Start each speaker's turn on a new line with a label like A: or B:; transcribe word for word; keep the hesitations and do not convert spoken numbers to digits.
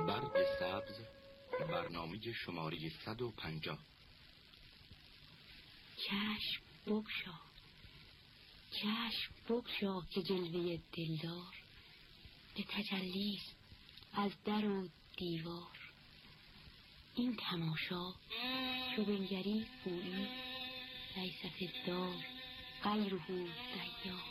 A: برگ سبز، برنامه شماره صد و پنجاه.
B: چشم بگشا، چشم بگشا که جلوه دلدار به تجلیست از در و دیوار. این تماشا چو بنگری گویی لیس فی الدار غیره دیار.